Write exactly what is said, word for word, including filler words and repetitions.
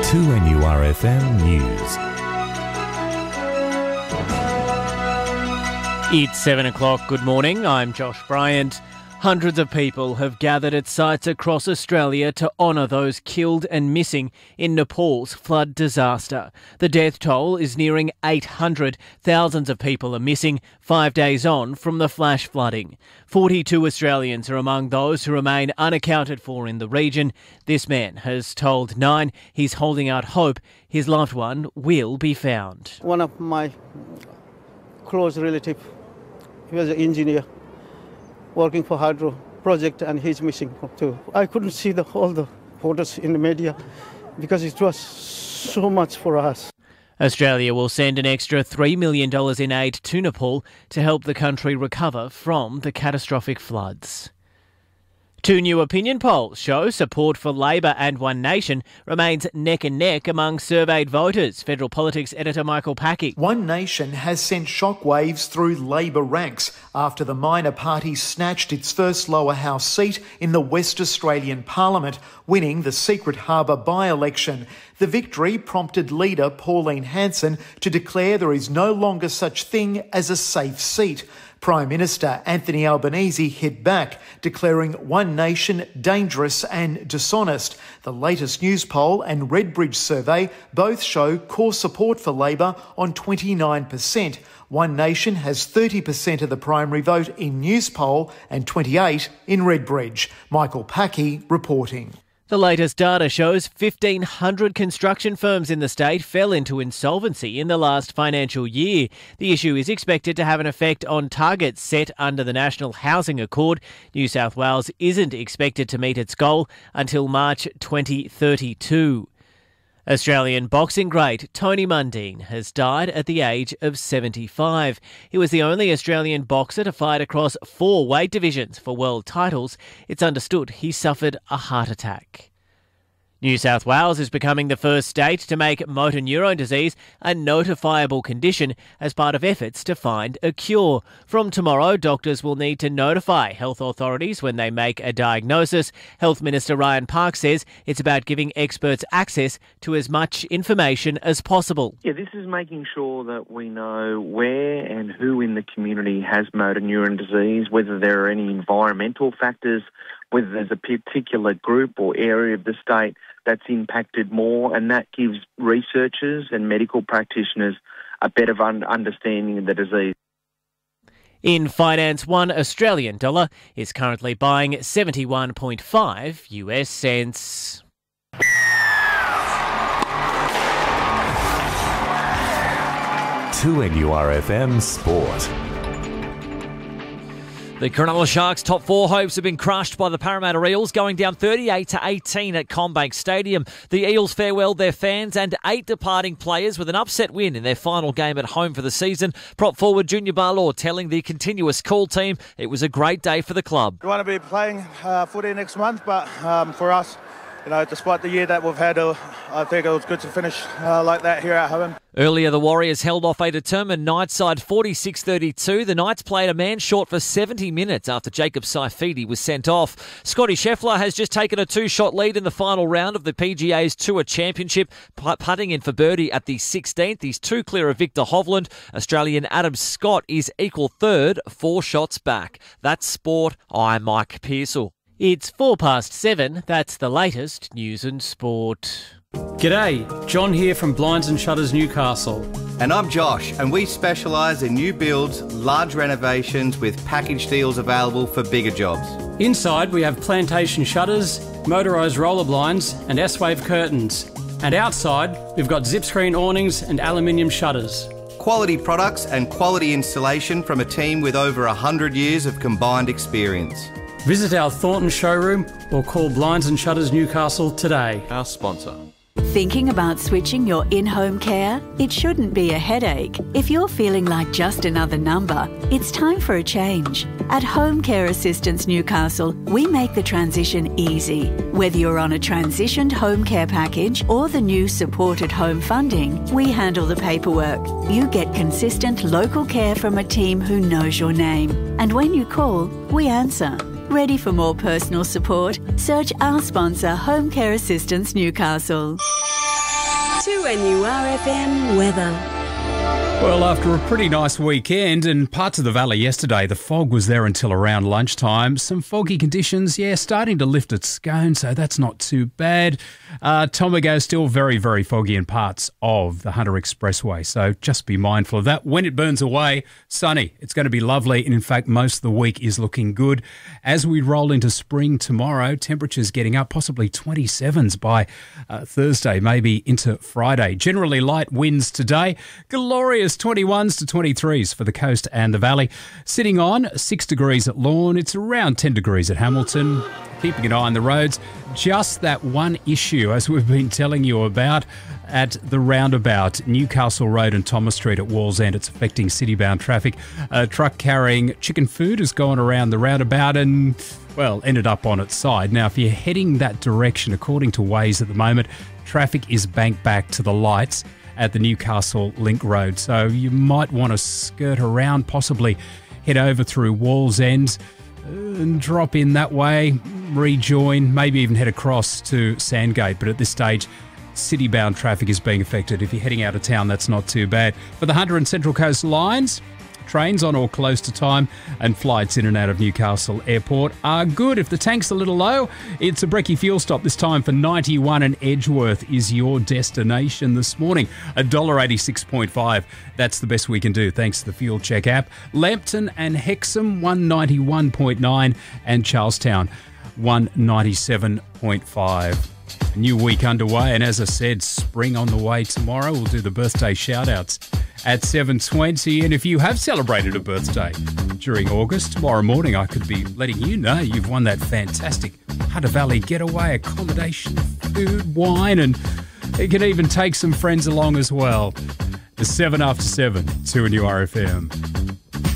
two N U R F M News. It's seven o'clock. Good morning. I'm Josh Bryant. Hundreds of people have gathered at sites across Australia to honour those killed and missing in Nepal's flood disaster. The death toll is nearing eight hundred. Thousands of people are missing five days on from the flash flooding. forty-two Australians are among those who remain unaccounted for in the region. This man has told Nine he's holding out hope his loved one will be found. One of my close relatives, he was an engineer working for hydro project, and he's missing too. I couldn't see the, all the photos in the media because it was so much for us. Australia will send an extra three million dollars in aid to Nepal to help the country recover from the catastrophic floods. Two new opinion polls show support for Labor and One Nation remains neck and neck among surveyed voters. Federal Politics editor Michael Packy. One Nation has sent shockwaves through Labor ranks after the minor party snatched its first lower house seat in the West Australian Parliament, winning the Secret Harbour by-election. The victory prompted leader Pauline Hanson to declare there is no longer such thing as a safe seat. Prime Minister Anthony Albanese hit back, declaring One Nation dangerous and dishonest. The latest News poll and Redbridge survey both show core support for Labor on twenty-nine percent. One Nation has thirty percent of the primary vote in News poll and twenty-eight in Redbridge. Michael Packy reporting. The latest data shows fifteen hundred construction firms in the state fell into insolvency in the last financial year. The issue is expected to have an effect on targets set under the National Housing Accord. New South Wales isn't expected to meet its goal until March twenty thirty-two. Australian boxing great Tony Mundine has died at the age of seventy-five. He was the only Australian boxer to fight across four weight divisions for world titles. It's understood he suffered a heart attack. New South Wales is becoming the first state to make motor neurone disease a notifiable condition as part of efforts to find a cure. From tomorrow, doctors will need to notify health authorities when they make a diagnosis. Health Minister Ryan Park says it's about giving experts access to as much information as possible. Yeah, this is making sure that we know where and who in the community has motor neurone disease, whether there are any environmental factors, whether there's a particular group or area of the state that's impacted more, and that gives researchers and medical practitioners a better understanding of the disease. In finance, one Australian dollar is currently buying seventy-one point five U S cents. two N U R F M Sport. The Cronulla Sharks' top four hopes have been crushed by the Parramatta Eels, going down thirty-eight to eighteen at CommBank Stadium. The Eels farewelled their fans and eight departing players with an upset win in their final game at home for the season. Prop forward Junior Barlaw telling the continuous call team it was a great day for the club. We want to be playing uh, footy next month, but um, for us, you know, despite the year that we've had, uh, I think it was good to finish uh, like that here at home. Earlier, the Warriors held off a determined Knights side forty-six thirty-two. The Knights played a man short for seventy minutes after Jacob Saifidi was sent off. Scotty Scheffler has just taken a two-shot lead in the final round of the P G A's Tour Championship, putting in for birdie at the sixteenth. He's two clear of Victor Hovland. Australian Adam Scott is equal third, four shots back. That's sport. I'm Mike Pearsall. It's four past seven. That's the latest news and sport. G'day, John here from Blinds and Shutters Newcastle. And I'm Josh, and we specialise in new builds, large renovations with package deals available for bigger jobs. Inside we have plantation shutters, motorised roller blinds and S-Wave curtains. And outside we've got zip screen awnings and aluminium shutters. Quality products and quality installation from a team with over one hundred years of combined experience. Visit our Thornton showroom or call Blinds and Shutters Newcastle today. Our sponsor. Thinking about switching your in-home care? It shouldn't be a headache. If you're feeling like just another number, it's time for a change. At Home Care Assistance Newcastle, we make the transition easy. Whether you're on a transitioned home care package or the new supported home funding, we handle the paperwork. You get consistent local care from a team who knows your name. And when you call, we answer. Ready for more personal support? Search our sponsor, Home Care Assistance Newcastle. two N U R F M weather. Well, after a pretty nice weekend and parts of the valley yesterday, the fog was there until around lunchtime. Some foggy conditions, yeah, starting to lift its scone, so that's not too bad. Uh, Tomago still very, very foggy in parts of the Hunter Expressway, so just be mindful of that. When it burns away, sunny. It's going to be lovely, and in fact, most of the week is looking good. As we roll into spring tomorrow, temperatures getting up, possibly twenty-sevens by uh, Thursday, maybe into Friday. Generally light winds today. Glorious twenty-ones to twenty-threes for the coast and the valley. Sitting on six degrees at Lorne. It's around ten degrees at Hamilton. Keeping an eye on the roads. Just that one issue, as we've been telling you about, at the roundabout, Newcastle Road and Thomas Street at Wallsend. It's affecting city-bound traffic. A truck carrying chicken food has gone around the roundabout and, well, ended up on its side. Now, if you're heading that direction, according to Waze at the moment, traffic is banked back to the lights at the Newcastle Link Road. So you might want to skirt around, possibly head over through Wallsend and drop in that way, rejoin, maybe even head across to Sandgate. But at this stage, city-bound traffic is being affected. If you're heading out of town, that's not too bad. For the Hunter and Central Coast lines, trains on or close to time and flights in and out of Newcastle Airport are good. If the tank's a little low, it's a brekkie fuel stop this time for ninety-one, and Edgeworth is your destination this morning. one dollar eighty-six point five. That's the best we can do thanks to the Fuel Check app. Lambton and Hexham one ninety-one point nine and Charlestown one ninety-seven point five. A new week underway, and as I said, spring on the way tomorrow. We'll do the birthday shout-outs at seven twenty, and if you have celebrated a birthday during August, tomorrow morning I could be letting you know you've won that fantastic Hunter Valley getaway, accommodation, food, wine, and you can even take some friends along as well. The seven after seven, two N U R F M.